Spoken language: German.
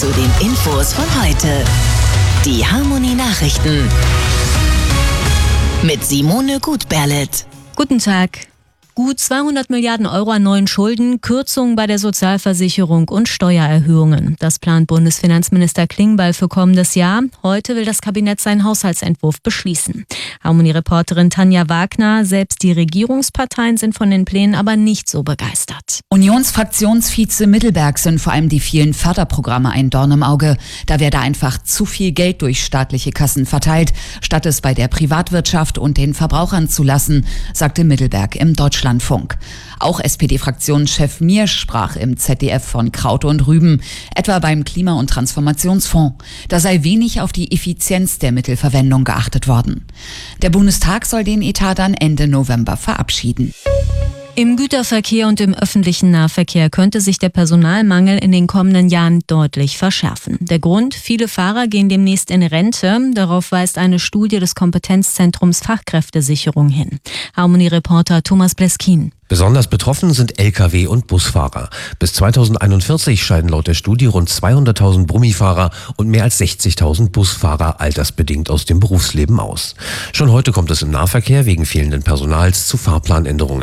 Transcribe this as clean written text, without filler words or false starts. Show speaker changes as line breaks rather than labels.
zu den Infos von heute. Die Harmonie Nachrichten. Mit Simone Gutberlet.
Guten Tag. Gut 200 Milliarden Euro an neuen Schulden, Kürzungen bei der Sozialversicherung und Steuererhöhungen. Das plant Bundesfinanzminister Klingbeil für kommendes Jahr. Heute will das Kabinett seinen Haushaltsentwurf beschließen. Harmonie-Reporterin Tanja Wagner, selbst die Regierungsparteien sind von den Plänen aber nicht so begeistert.
Unionsfraktionsvize Mittelberg sind vor allem die vielen Förderprogramme ein Dorn im Auge. Da werde einfach zu viel Geld durch staatliche Kassen verteilt, statt es bei der Privatwirtschaft und den Verbrauchern zu lassen, sagte Mittelberg im Deutschlandfunk. Auch SPD-Fraktionschef Miersch sprach im ZDF von Kraut und Rüben, etwa beim Klima- und Transformationsfonds. Da sei wenig auf die Effizienz der Mittelverwendung geachtet worden. Der Bundestag soll den Etat dann Ende November verabschieden.
Im Güterverkehr und im öffentlichen Nahverkehr könnte sich der Personalmangel in den kommenden Jahren deutlich verschärfen. Der Grund: viele Fahrer gehen demnächst in Rente. Darauf weist eine Studie des Kompetenzzentrums Fachkräftesicherung hin. Harmonie-Reporter Thomas Bleskin.
Besonders betroffen sind Lkw- und Busfahrer. Bis 2041 scheiden laut der Studie rund 200.000 Brummifahrer und mehr als 60.000 Busfahrer altersbedingt aus dem Berufsleben aus. Schon heute kommt es im Nahverkehr wegen fehlenden Personals zu Fahrplanänderungen.